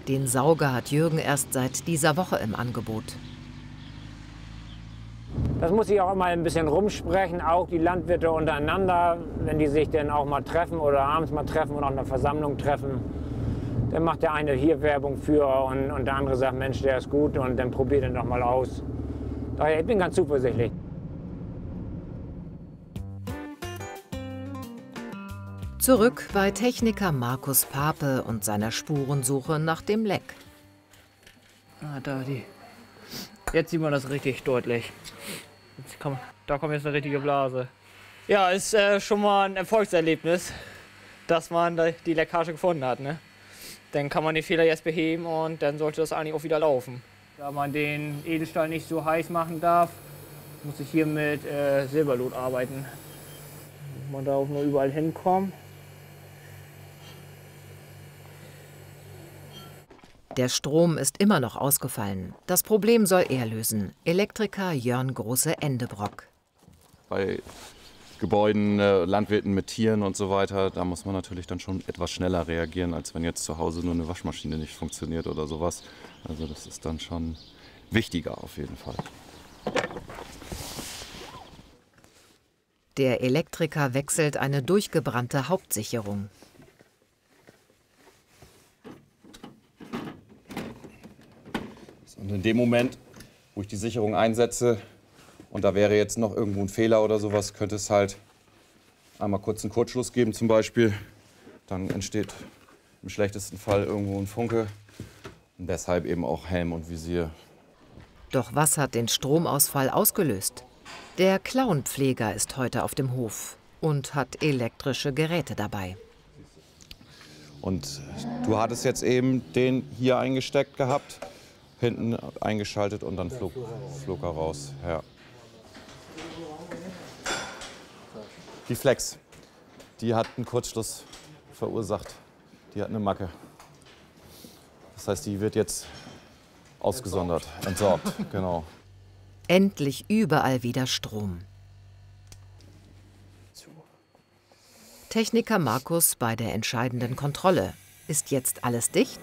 Den Sauger hat Jürgen erst seit dieser Woche im Angebot. Das muss ich auch immer ein bisschen rumsprechen, auch die Landwirte untereinander, wenn die sich dann auch mal treffen oder abends mal treffen und auch eine Versammlung treffen. Dann macht der eine hier Werbung für und der andere sagt, Mensch, der ist gut und dann probiert ihn doch mal aus. Daher, ich bin ganz zuversichtlich. Zurück bei Techniker Markus Pape und seiner Spurensuche nach dem Leck. Ah, jetzt sieht man das richtig deutlich. Da kommt jetzt eine richtige Blase. Ja, ist schon mal ein Erfolgserlebnis, dass man die Leckage gefunden hat. Ne? Dann kann man den Fehler jetzt beheben und dann sollte das eigentlich auch wieder laufen. Da man den Edelstahl nicht so heiß machen darf, muss ich hier mit Silberlot arbeiten. Man darf nur überall hinkommen. Der Strom ist immer noch ausgefallen. Das Problem soll er lösen. Elektriker Jörn Große-Endebrock. Bei Gebäuden, Landwirten mit Tieren und so weiter, da muss man natürlich dann schon etwas schneller reagieren, als wenn jetzt zu Hause nur eine Waschmaschine nicht funktioniert oder sowas. Also das ist dann schon wichtiger auf jeden Fall. Der Elektriker wechselt eine durchgebrannte Hauptsicherung. Und in dem Moment, wo ich die Sicherung einsetze und da wäre jetzt noch irgendwo ein Fehler oder sowas, könnte es halt einmal kurz einen Kurzschluss geben zum Beispiel. Dann entsteht im schlechtesten Fall irgendwo ein Funke. Und deshalb eben auch Helm und Visier. Doch was hat den Stromausfall ausgelöst? Der Klauenpfleger ist heute auf dem Hof und hat elektrische Geräte dabei. Und du hattest jetzt eben den hier eingesteckt gehabt, hinten eingeschaltet und dann flog er raus. Ja. Die Flex, die hat einen Kurzschluss verursacht. Die hat eine Macke. Das heißt, die wird jetzt ausgesondert, entsorgt. Genau. Endlich überall wieder Strom. Techniker Markus bei der entscheidenden Kontrolle. Ist jetzt alles dicht?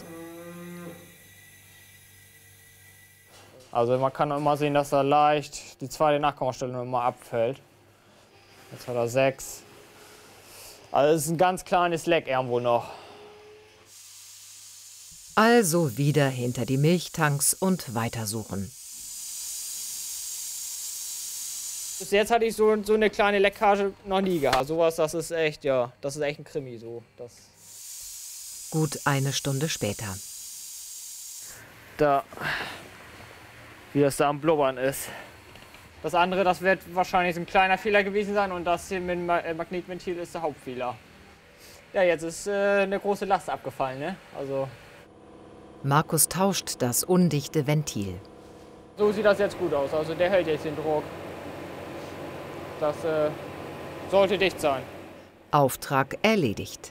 Also man kann immer sehen, dass da leicht die zweite Nachkommastelle immer abfällt. Jetzt hat er 6. Also es ist ein ganz kleines Leck irgendwo noch. Also wieder hinter die Milchtanks und weitersuchen. Bis jetzt hatte ich so eine kleine Leckage noch nie gehabt. Sowas, das ist echt, ja, das ist echt ein Krimi so. Gut eine Stunde später. Da, wie das da am Blubbern ist. Das andere, das wird wahrscheinlich ein kleiner Fehler gewesen sein und das hier mit dem Magnetventil ist der Hauptfehler. Ja, jetzt ist eine große Last abgefallen, ne? Also Markus tauscht das undichte Ventil. so sieht das jetzt gut aus. Also der hält jetzt den Druck. Das sollte dicht sein. Auftrag erledigt.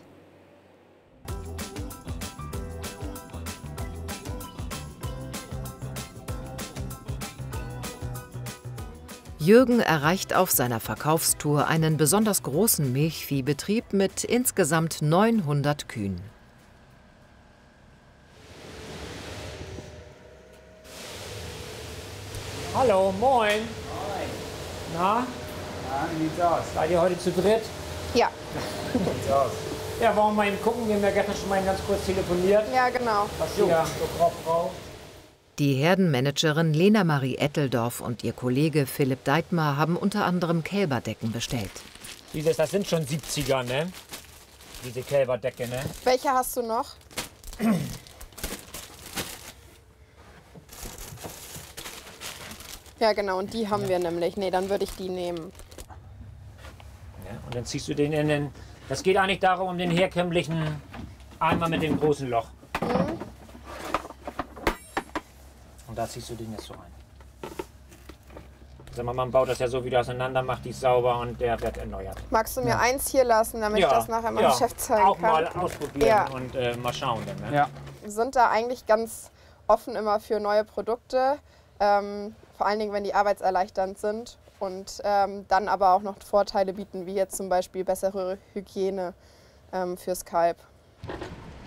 Jürgen erreicht auf seiner Verkaufstour einen besonders großen Milchviehbetrieb mit insgesamt 900 Kühen. Hallo, moin. Moin. Na, Wie sieht's aus? seid ihr heute zu dritt? Ja, Wie sieht's aus? Ja, wollen wir mal eben gucken? Wir haben ja gestern schon mal ganz kurz telefoniert. ja genau. Was ihr so grob braucht. Die Herdenmanagerin Lena Marie Etteldorf und ihr Kollege Philipp Deitmar haben unter anderem Kälberdecken bestellt. Das sind schon 70er, ne? Diese Kälberdecke, ne? Welche hast du noch? Ja genau, und die haben wir nämlich. Nee, dann würde ich die nehmen. Ja, und dann ziehst du den in den... Das geht eigentlich darum, um den herkömmlichen Eimer mit dem großen Loch. Und da ziehst du den jetzt so rein. Sag mal, man baut das ja so wieder auseinander, macht die sauber und der wird erneuert. Magst du mir eins hier lassen, damit ich das nachher meinem Chef zeigen auch kann? mal ausprobieren Ja. und mal schauen dann. Ne? Ja. Wir sind da eigentlich ganz offen immer für neue Produkte. Vor allen Dingen, wenn die arbeitserleichternd sind und dann aber auch noch Vorteile bieten, wie jetzt zum Beispiel bessere Hygiene fürs Kalb.